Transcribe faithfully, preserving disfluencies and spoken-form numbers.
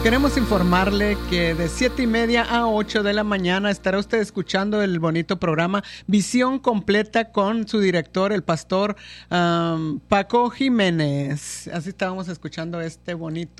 queremos informarle que de siete y media a ocho de la mañana estará usted escuchando el bonito programa Visión Completa con su director, el pastor um, Paco Jiménez. Así estábamos escuchando este bonito